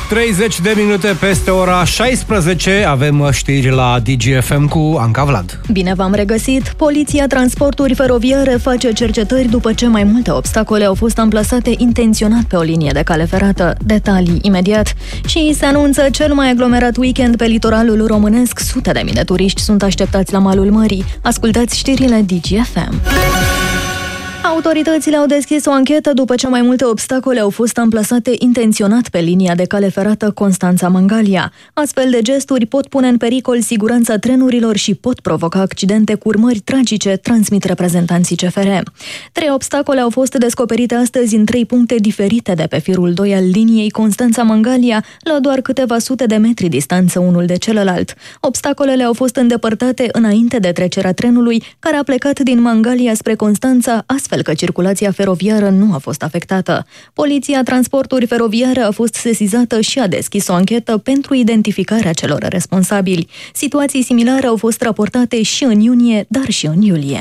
30 de minute peste ora 16, avem știri la DGFM cu Anca Vlad. Bine v-am regăsit! Poliția Transporturi Feroviare face cercetări după ce mai multe obstacole au fost amplasate intenționat pe o linie de cale ferată. Detalii imediat. Și se anunță cel mai aglomerat weekend pe litoralul românesc. Sute de mii de turiști sunt așteptați la malul mării. Ascultați știrile DGFM. Autoritățile au deschis o anchetă după ce mai multe obstacole au fost amplasate intenționat pe linia de cale ferată Constanța-Mangalia. Astfel de gesturi pot pune în pericol siguranța trenurilor și pot provoca accidente cu urmări tragice, transmit reprezentanții CFR. 3 obstacole au fost descoperite astăzi în 3 puncte diferite de pe firul 2 al liniei Constanța-Mangalia, la doar câteva sute de metri distanță unul de celălalt. Obstacolele au fost îndepărtate înainte de trecerea trenului, care a plecat din Mangalia spre Constanța, astfel că circulația feroviară nu a fost afectată. Poliția Transporturi Feroviare a fost sesizată și a deschis o anchetă pentru identificarea celor responsabili. Situații similare au fost raportate și în iunie, dar și în iulie.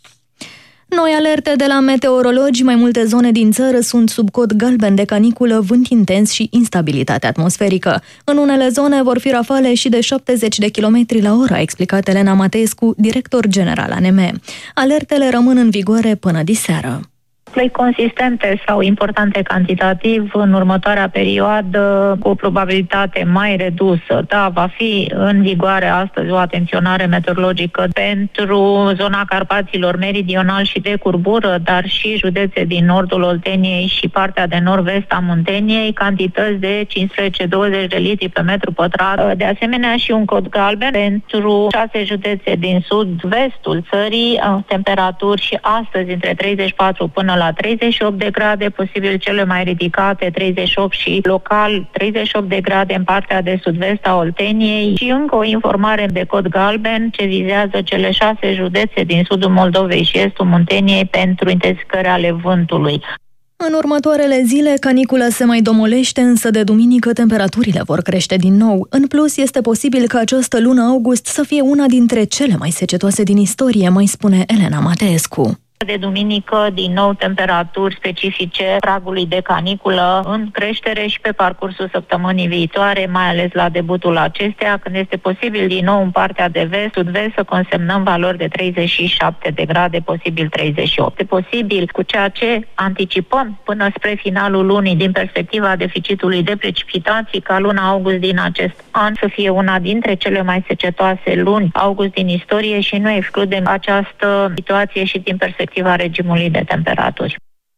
Noi alerte de la meteorologi, mai multe zone din țară sunt sub cod galben de caniculă, vânt intens și instabilitate atmosferică. În unele zone vor fi rafale și de 70 de km la oră, a explicat Elena Matescu, director general ANM. Alertele rămân în vigoare până diseară. Ploi consistente sau importante cantitativ în următoarea perioadă, cu o probabilitate mai redusă. Da, va fi în vigoare astăzi o atenționare meteorologică pentru zona Carpaților meridional și de curbură, dar și județe din nordul Olteniei și partea de nord-vest a Munteniei, cantități de 15-20 de litri pe metru pătrat. De asemenea și un cod galben pentru 6 județe din sud-vestul țării, temperaturi și astăzi între 34 până la 38 de grade, posibil cele mai ridicate 38 și local 38 de grade în partea de sud-vest a Olteniei și încă o informare de cod galben ce vizează cele 6 județe din sudul Moldovei și estul Munteniei pentru intensificări ale vântului. În următoarele zile, canicula se mai domolește, însă de duminică temperaturile vor crește din nou. În plus, este posibil ca această lună august să fie una dintre cele mai secetoase din istorie, mai spune Elena Matescu. De duminică, din nou, temperaturi specifice pragului de caniculă în creștere și pe parcursul săptămânii viitoare, mai ales la debutul acesteia, când este posibil din nou în partea de vest, sud-vest, să consemnăm valori de 37 de grade, posibil 38. Este posibil cu ceea ce anticipăm până spre finalul lunii din perspectiva deficitului de precipitații, ca luna august din acest an să fie una dintre cele mai secetoase luni august din istorie și nu excludem această situație și din perspectiva regimului de temperaturi.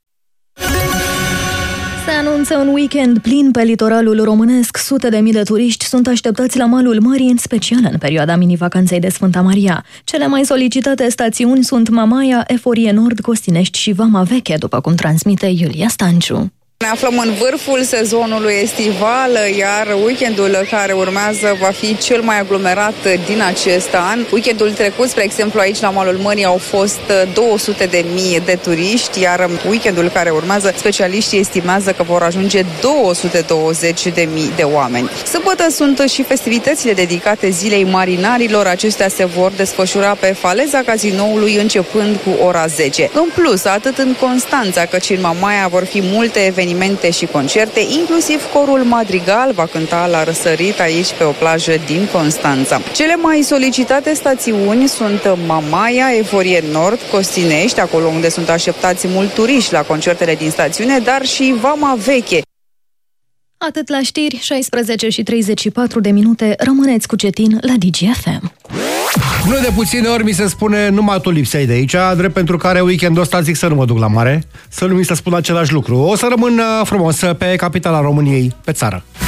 Se anunță un weekend plin pe litoralul românesc. Sute de mii de turiști sunt așteptați la malul mării, în special în perioada mini-vacanței de Sfânta Maria. Cele mai solicitate stațiuni sunt Mamaia, Eforie Nord, Costinești și Vama Veche, după cum transmite Iulia Stanciu. Ne aflăm în vârful sezonului estival, iar weekendul care urmează va fi cel mai aglomerat din acest an. Weekendul trecut, spre exemplu, aici la malul mării au fost 200.000 de turiști, iar weekendul care urmează, specialiștii estimează că vor ajunge 220.000 de oameni. Sâmbătă sunt și festivitățile dedicate Zilei Marinarilor. Acestea se vor desfășura pe faleza Cazinoului începând cu ora 10. În plus, atât în Constanța cât și în Mamaia vor fi multe evenimente și concerte, inclusiv corul Madrigal va cânta la răsărit aici pe o plajă din Constanța. Cele mai solicitate stațiuni sunt Mamaia, Eforie Nord, Costinești, acolo unde sunt așteptați mulți turiști la concertele din stațiune, dar și Vama Veche. Atât la știri, 16 și 34 de minute, rămâneți cu Cetin la DGFM. Nu de puține ori mi se spune numai tu lipseai de aici, drept pentru care weekendul ăsta zic să nu mă duc la mare, să nu mi se spună același lucru. O să rămân frumos pe capitala României, pe țară.